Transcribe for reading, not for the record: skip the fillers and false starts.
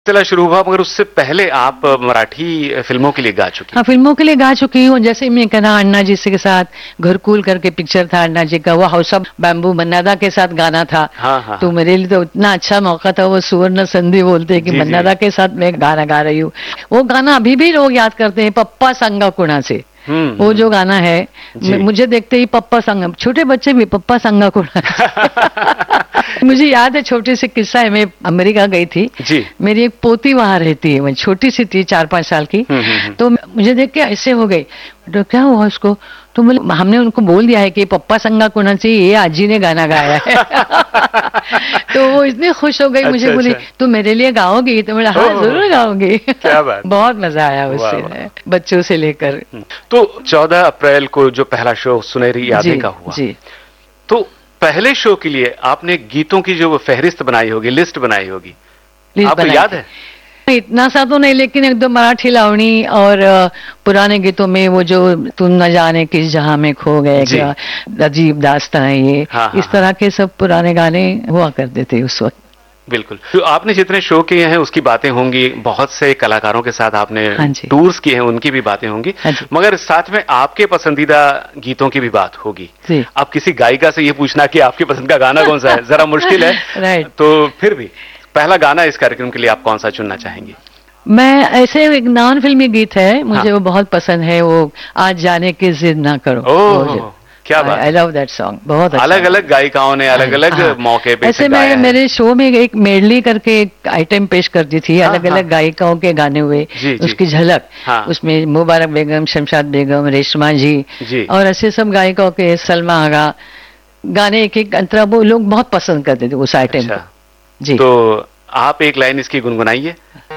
सिलसिला शुरू हुआ, मगर उससे पहले आप मराठी फिल्मों के लिए गा चुकी हाँ, फिल्मों के लिए गा चुकी हूँ। जैसे मैं कहना अन्ना जी के साथ घरकुल करके पिक्चर था अन्ना जी का, वो हाउस ऑफ बैम्बू मन्नादा के साथ गाना था। हाँ, तो मेरे लिए तो इतना अच्छा मौका था, वो सुवर्ण संधि बोलते हैं कि जी, जी। मन्नादा के साथ मैं गाना गा रही हूँ। वो गाना अभी भी लोग याद करते हैं, पप्पा संगा कुणा से। वो जो गाना है, जी। मुझे देखते ही पप्पा संगा, छोटे बच्चे भी पप्पा संगा कुणा। मुझे याद है, छोटी सी किस्सा है, मैं अमेरिका गई थी जी। मेरी एक पोती वहां रहती है, मैं छोटी सी थी 4-5 साल की। तो मुझे देख के ऐसे हो गई, तो क्या हुआ उसको, तो हमने उनको बोल दिया है कि पप्पा संगा कुणा से ये आजी ने गाना गाया है। तो वो इतनी खुश हो गई, मुझे बोली तू मेरे लिए गाओगी, तो मैं हाँ जरूर गाऊंगी। क्या बात। बहुत मजा आया उससे, बच्चों से लेकर। तो 14 अप्रैल को जो पहला शो सुनहरी यादें का हुआ, जी, तो पहले शो के लिए आपने गीतों की जो वो फहरिस्त बनाई होगी, लिस्ट बनाई होगी, आपको याद है? इतना सा तो नहीं, लेकिन एक दो मराठी लावणी और पुराने गीतों में वो जो तुम न जाने किस जहां में खो गए, क्या अजीब दास्तां है ये। इस तरह के सब पुराने गाने हुआ करते थे उस वक्त। बिल्कुल। तो आपने जितने शो किए हैं उसकी बातें होंगी, बहुत से कलाकारों के साथ आपने टूर्स किए हैं, उनकी भी बातें होंगी, मगर साथ में आपके पसंदीदा गीतों की भी बात होगी। अब किसी गायिका से ये पूछना कि आपकी पसंद का गाना कौन सा है जरा मुश्किल है। तो फिर भी पहला गाना इस कार्यक्रम के लिए आप कौन सा चुनना चाहेंगी? मैं ऐसे एक नॉन फिल्मी गीत है, मुझे वो बहुत पसंद है, वो आज जाने की जिद ना करो। क्या बात, आई लव दैट सॉन्ग, बहुत अच्छा। अलग अलग गायिकाओं ने अलग अलग मौके पे ऐसे मैं मेरे शो में एक मेडली करके एक आइटम पेश करती थी, अलग अलग गायिकाओं के गाने हुए, उसकी झलक। उसमें मुबारक बेगम, शमशाद बेगम, रेशमा जी और ऐसे सब गायिकाओं के, सलमा आगा गाने एक एक अंतरा, वो लोग बहुत पसंद करते थे उस आइटम को। जी, तो आप एक लाइन इसकी गुनगुनाइए।